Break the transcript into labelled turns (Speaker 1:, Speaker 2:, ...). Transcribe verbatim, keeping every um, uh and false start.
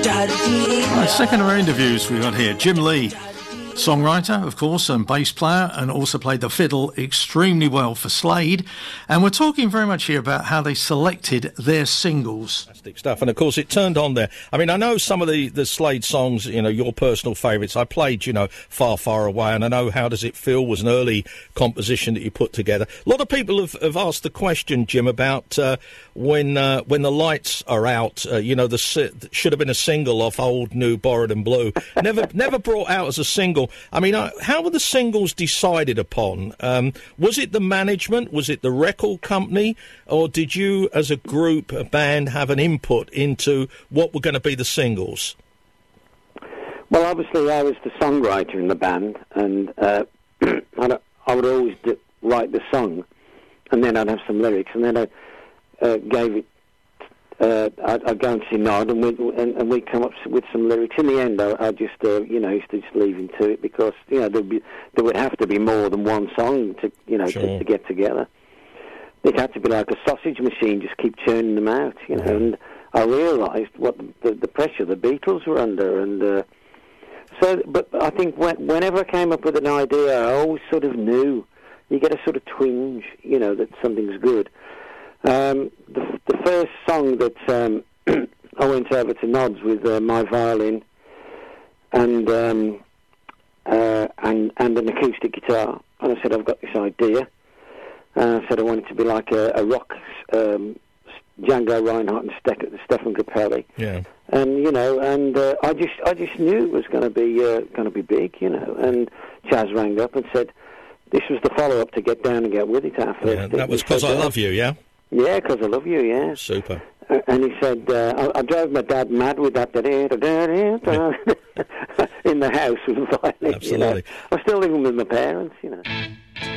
Speaker 1: Right, second of our interviews we got here, Jim Lee, songwriter, of course, and bass player, and also played the fiddle extremely well for Slade. And we're talking very much here about how they selected their singles.
Speaker 2: Fantastic stuff. And, of course, it turned on there. I mean, I know some of the, the Slade songs, you know, your personal favourites. I played, you know, Far, Far Away, and I know How Does It Feel was an early composition that you put together. A lot of people have, have asked the question, Jim, about uh, when uh, when the lights are out, uh, you know, the should have been a single off Old, New, Borrowed and Blue. Never, never brought out as a single. I mean, how were the singles decided upon? Um, was it the management? Was it the record company? Or did you, as a group, a band, have an input into what were going to be the singles?
Speaker 3: Well, obviously, I was the songwriter in the band, and uh, I would always do, write the song, and then I'd have some lyrics, and then I uh, gave it. Uh, I'd, I'd go and see Nod, and we'd, and, and we'd come up with some lyrics. In the end, I, I just, uh, you know, used to just leave him to it because, you know, there'd be, there would have to be more than one song to, you know,
Speaker 2: sure.
Speaker 3: to, to get together. It had to be like a sausage machine, just keep churning them out, you know.
Speaker 2: Yeah.
Speaker 3: And I realised what the, the pressure the Beatles were under, and uh, so. But I think when, whenever I came up with an idea, I always sort of knew. You get a sort of twinge, you know, that something's good. Um, the, the first song that um, I went over to Nod's with uh, my violin and um, uh, and and an acoustic guitar, and I said, I've got this idea. And I said I want it to be like a, a rock um, Django Reinhardt and Ste- Stefan Grappelli.
Speaker 2: Yeah.
Speaker 3: And you know, and uh, I just I just knew it was going to be uh, going to be big, you know. And Chaz rang up and said, this was the follow up to Get Down and Get With It. Our first
Speaker 2: Yeah, that was Because I Love You, yeah.
Speaker 3: Yeah, Because I Love You, yeah.
Speaker 2: Super.
Speaker 3: Uh, and he said, uh, I, I drove my dad mad with that in the house with the violin.
Speaker 2: Absolutely.
Speaker 3: You know? I'm still living with my parents, you know.